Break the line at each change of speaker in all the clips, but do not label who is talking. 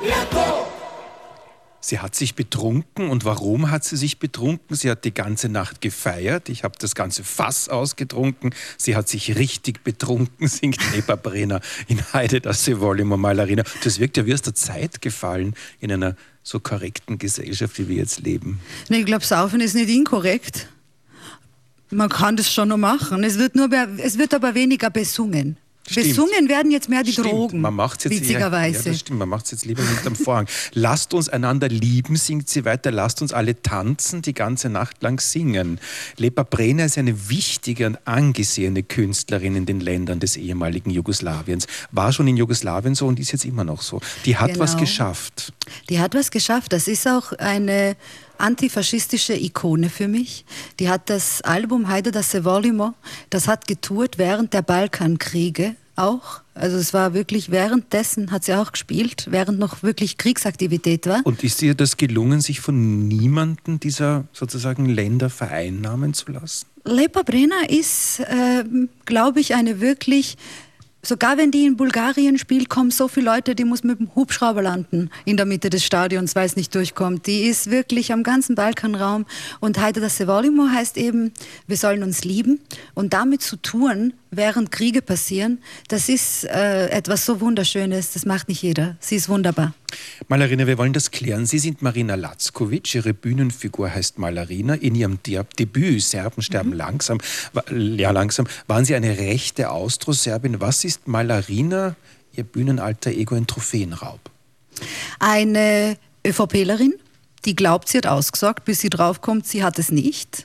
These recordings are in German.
Sie hat sich betrunken. Und warum hat sie sich betrunken? Sie hat die ganze Nacht gefeiert. Ich habe das ganze Fass ausgetrunken. Sie hat sich richtig betrunken, singt Lepa Brenner in Heide, das sie Volimo Mallarina. Das wirkt ja wie aus der Zeit gefallen in einer so korrekten Gesellschaft, wie wir jetzt leben.
Nee, ich glaube, Saufen ist nicht inkorrekt. Man kann das schon noch machen. Es wird aber weniger besungen.
Stimmt.
Besungen werden jetzt mehr die Drogen,
man macht's jetzt
witzigerweise.
Ja, das stimmt, man macht es jetzt lieber hinterm Vorhang. Lasst uns einander lieben, singt sie weiter, lasst uns alle tanzen, die ganze Nacht lang singen. Lepa Brenner ist eine wichtige und angesehene Künstlerin in den Ländern des ehemaligen Jugoslawiens. War schon in Jugoslawien so und ist jetzt immer noch so. Die hat was geschafft. Die hat was geschafft.
Das ist auch eine antifaschistische Ikone für mich. Die hat das Album Heide da se volimo, das hat getourt während der Balkankriege auch. Also es war wirklich währenddessen, hat sie auch gespielt, während noch wirklich Kriegsaktivität war.
Und ist ihr das gelungen, sich von niemandem dieser sozusagen Länder vereinnahmen zu lassen?
Lepa Brenner ist, glaube ich, eine wirklich... Sogar wenn die in Bulgarien spielt, kommen so viele Leute, die muss mit dem Hubschrauber landen in der Mitte des Stadions, weil es nicht durchkommt. Die ist wirklich am ganzen Balkanraum. Und Heide da se volimo heißt eben, wir sollen uns lieben. Und damit zu touren, während Kriege passieren, das ist etwas so Wunderschönes. Das macht nicht jeder. Sie ist wunderbar.
Mallarina, wir wollen das klären. Sie sind Marina Lackovic, Ihre Bühnenfigur heißt Mallarina. In Ihrem Debüt Serben sterben langsam, waren Sie eine rechte Austroserbin. Was ist Mallarina, Ihr Bühnenalter Ego, ein Trophäenraub?
Eine ÖVPlerin, die glaubt, sie hat ausgesorgt, bis sie draufkommt, sie hat es nicht.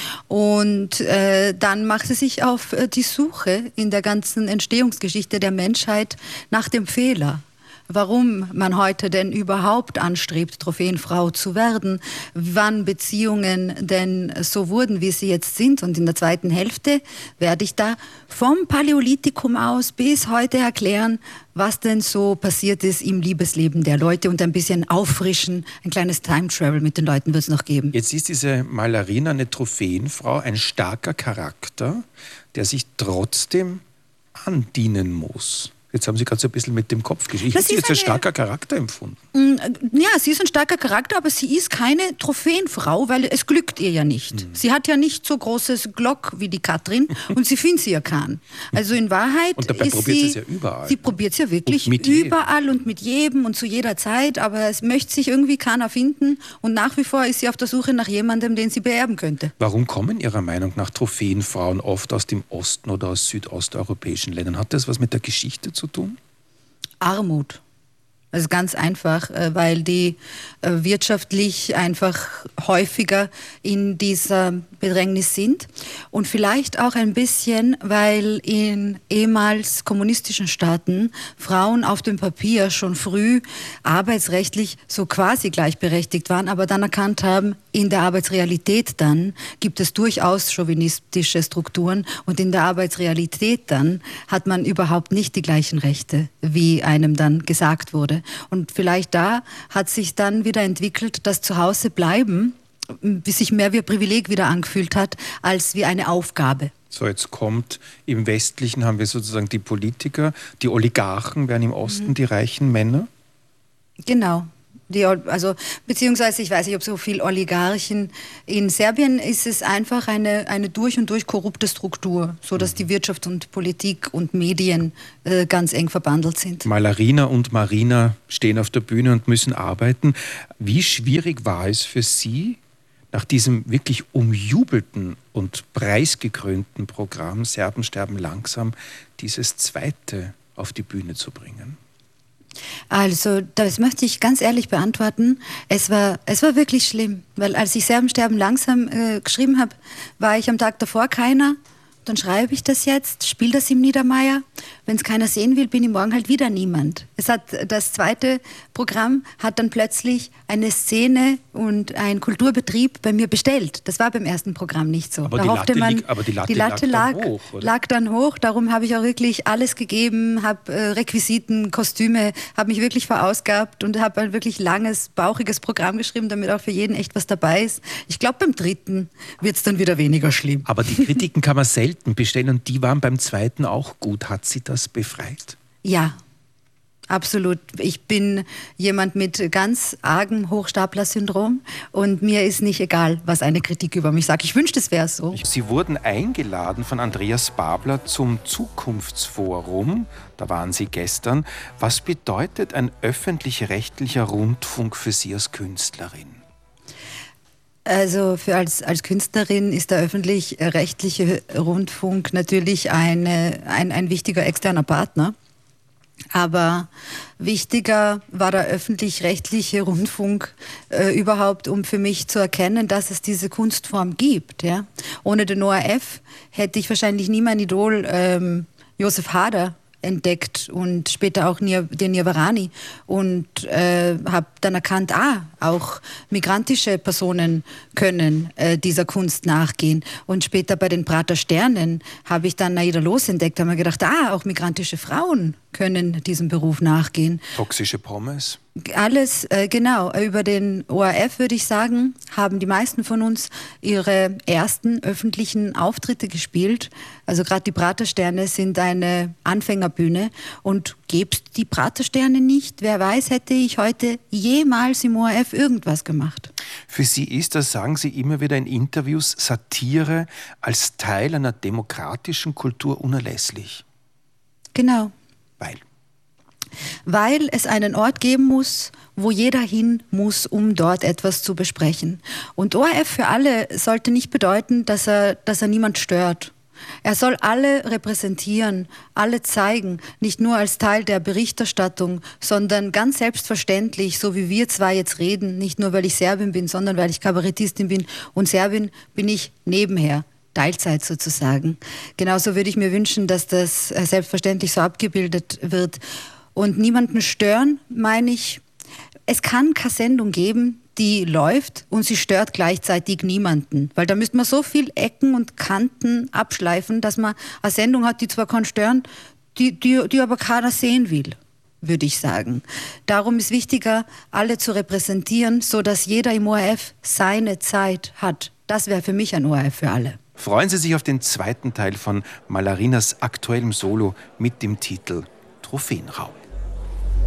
Und dann macht sie sich auf die Suche in der ganzen Entstehungsgeschichte der Menschheit nach dem Fehler. Warum man heute denn überhaupt anstrebt, Trophäenfrau zu werden, wann Beziehungen denn so wurden, wie sie jetzt sind. Und in der zweiten Hälfte werde ich da vom Paläolithikum aus bis heute erklären, was denn so passiert ist im Liebesleben der Leute und ein bisschen auffrischen, ein kleines Time-Travel mit den Leuten wird es noch geben.
Jetzt ist diese Mallarina eine Trophäenfrau, ein starker Charakter, der sich trotzdem andienen muss. Jetzt haben Sie gerade so ein bisschen mit dem Kopf geschrieben. Ich habe sie jetzt als starker Charakter empfunden.
Ja, sie ist ein starker Charakter, aber sie ist keine Trophäenfrau, weil es glückt ihr ja nicht. Sie hat ja nicht so großes Glock wie die Katrin und sie findet sie ja keinen. Also in Wahrheit
und dabei probiert sie es ja überall.
Sie probiert es ja wirklich überall und mit jedem und zu jeder Zeit, aber es möchte sich irgendwie keiner finden und nach wie vor ist sie auf der Suche nach jemandem, den sie beerben könnte.
Warum kommen Ihrer Meinung nach Trophäenfrauen oft aus dem Osten oder aus südosteuropäischen Ländern? Hat das was mit der Geschichte zu tun?
Armut. Also ganz einfach, weil die wirtschaftlich einfach häufiger in dieser Bedrängnis sind und vielleicht auch ein bisschen, weil in ehemals kommunistischen Staaten Frauen auf dem Papier schon früh arbeitsrechtlich so quasi gleichberechtigt waren, aber dann erkannt haben, in der Arbeitsrealität dann gibt es durchaus chauvinistische Strukturen und in der Arbeitsrealität dann hat man überhaupt nicht die gleichen Rechte, wie einem dann gesagt wurde. Und vielleicht da hat sich dann wieder entwickelt, dass zu Hause bleiben, bis sich mehr wie ein Privileg wieder angefühlt hat, als wie eine Aufgabe.
So, jetzt kommt, im Westlichen haben wir sozusagen die Politiker, die Oligarchen wären im Osten die reichen Männer?
Genau. Beziehungsweise, ich weiß nicht, ob so viel Oligarchen. In Serbien ist es einfach eine durch und durch korrupte Struktur, sodass die Wirtschaft und Politik und Medien ganz eng verbandelt sind.
Mallarina und Marina stehen auf der Bühne und müssen arbeiten. Wie schwierig war es für Sie, nach diesem wirklich umjubelten und preisgekrönten Programm Serben sterben langsam, dieses zweite auf die Bühne zu bringen?
Also, das möchte ich ganz ehrlich beantworten. Es war wirklich schlimm, weil als ich Serben sterben langsam geschrieben habe, war ich am Tag davor keiner. Dann schreibe ich das jetzt, spiele das im Niedermeier. Wenn es keiner sehen will, bin ich morgen halt wieder niemand. Das zweite Programm hat dann plötzlich eine Szene und ein Kulturbetrieb bei mir bestellt. Das war beim ersten Programm nicht so.
Aber die Latte
lag dann hoch. Darum habe ich auch wirklich alles gegeben, habe Requisiten, Kostüme, habe mich wirklich verausgabt und habe ein wirklich langes, bauchiges Programm geschrieben, damit auch für jeden echt was dabei ist. Ich glaube, beim dritten wird es dann wieder weniger schlimm.
Aber die Kritiken kann man selten bestellen und die waren beim zweiten auch gut. Hat Sie das befreit?
Ja. Absolut. Ich bin jemand mit ganz argem Hochstapler-Syndrom und mir ist nicht egal, was eine Kritik über mich sagt. Ich wünschte, es wäre so.
Sie wurden eingeladen von Andreas Babler zum Zukunftsforum. Da waren Sie gestern. Was bedeutet ein öffentlich-rechtlicher Rundfunk für Sie als Künstlerin?
Also als Künstlerin ist der öffentlich-rechtliche Rundfunk natürlich ein wichtiger externer Partner. Aber wichtiger war der öffentlich-rechtliche Rundfunk überhaupt, um für mich zu erkennen, dass es diese Kunstform gibt. Ja? Ohne den ORF hätte ich wahrscheinlich nie mein Idol Josef Hader entdeckt und später auch den Nirvarani und habe dann erkannt, auch migrantische Personen können dieser Kunst nachgehen. Und später bei den Prater Sternen habe ich dann Naida Loos entdeckt, da haben wir gedacht, auch migrantische Frauen können diesem Beruf nachgehen.
Toxische Pommes?
Alles, genau. Über den ORF, würde ich sagen, haben die meisten von uns ihre ersten öffentlichen Auftritte gespielt. Also gerade die Pratersterne sind eine Anfängerbühne. Und gäb's die Pratersterne nicht, wer weiß, hätte ich heute jemals im ORF irgendwas gemacht.
Für Sie ist, das sagen Sie immer wieder in Interviews, Satire als Teil einer demokratischen Kultur unerlässlich.
Genau.
Weil
es einen Ort geben muss, wo jeder hin muss, um dort etwas zu besprechen. Und ORF für alle sollte nicht bedeuten, dass er niemand stört. Er soll alle repräsentieren, alle zeigen, nicht nur als Teil der Berichterstattung, sondern ganz selbstverständlich, so wie wir zwei jetzt reden, nicht nur weil ich Serbin bin, sondern weil ich Kabarettistin bin. Und Serbin bin ich nebenher. Teilzeit sozusagen. Genauso würde ich mir wünschen, dass das selbstverständlich so abgebildet wird. Und niemanden stören, meine ich, es kann keine Sendung geben, die läuft und sie stört gleichzeitig niemanden. Weil da müsste man so viel Ecken und Kanten abschleifen, dass man eine Sendung hat, die zwar kann stören, die aber keiner sehen will, würde ich sagen. Darum ist wichtiger, alle zu repräsentieren, sodass jeder im ORF seine Zeit hat. Das wäre für mich ein ORF für alle.
Freuen Sie sich auf den zweiten Teil von Malarinas aktuellem Solo mit dem Titel Trophäenraub.